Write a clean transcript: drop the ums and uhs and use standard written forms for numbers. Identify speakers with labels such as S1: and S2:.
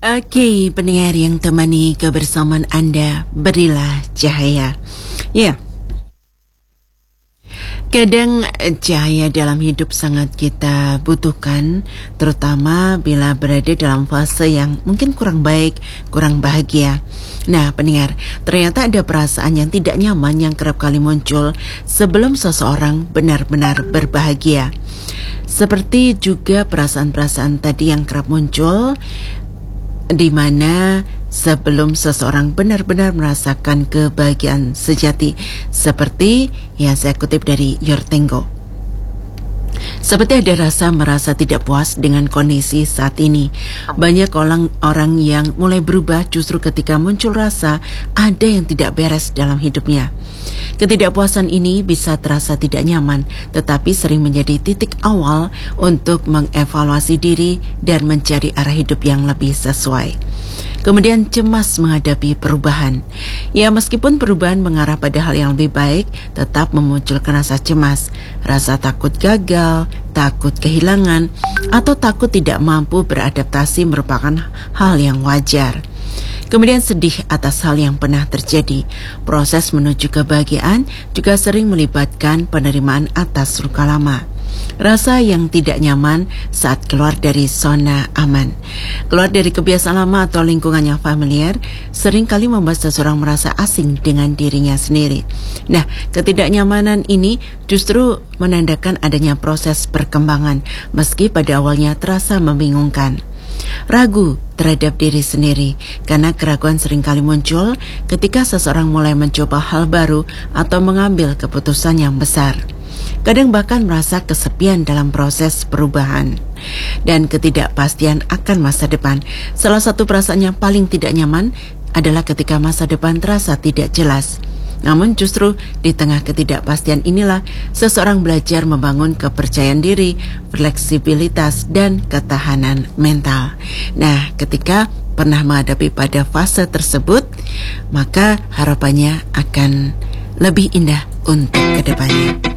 S1: Oke, pendengar yang temani kebersamaan Anda, berilah cahaya. Ya, kadang cahaya dalam hidup sangat kita butuhkan, terutama bila berada dalam fase yang mungkin kurang baik, kurang bahagia. Nah, pendengar, ternyata ada perasaan yang tidak nyaman yang kerap kali muncul sebelum seseorang benar-benar berbahagia. Seperti juga perasaan-perasaan tadi yang kerap muncul di mana sebelum seseorang benar-benar merasakan kebahagiaan sejati, seperti yang saya kutip dari Your Tango. Seperti ada merasa tidak puas dengan kondisi saat ini. Banyak orang yang mulai berubah justru ketika muncul rasa ada yang tidak beres dalam hidupnya. Ketidakpuasan ini bisa terasa tidak nyaman, tetapi sering menjadi titik awal untuk mengevaluasi diri dan mencari arah hidup yang lebih sesuai. Kemudian cemas menghadapi perubahan. Ya, meskipun perubahan mengarah pada hal yang lebih baik, tetap memunculkan rasa cemas, rasa takut gagal, takut kehilangan, atau takut tidak mampu beradaptasi merupakan hal yang wajar. Kemudian sedih atas hal yang pernah terjadi. Proses menuju kebahagiaan juga sering melibatkan penerimaan atas luka lama. Rasa yang tidak nyaman saat keluar dari zona aman. Keluar dari kebiasaan lama atau lingkungan yang familiar seringkali membuat seseorang merasa asing dengan dirinya sendiri. Nah, ketidaknyamanan ini justru menandakan adanya proses perkembangan, meski pada awalnya terasa membingungkan. Ragu terhadap diri sendiri, karena keraguan seringkali muncul ketika seseorang mulai mencoba hal baru atau mengambil keputusan yang besar. Kadang bahkan merasa kesepian dalam proses perubahan dan ketidakpastian akan masa depan. Salah satu perasaan yang paling tidak nyaman adalah ketika masa depan terasa tidak jelas. Namun justru di tengah ketidakpastian inilah seseorang belajar membangun kepercayaan diri, fleksibilitas, dan ketahanan mental. Nah, ketika pernah menghadapi pada fase tersebut, maka harapannya akan lebih indah untuk kedepannya.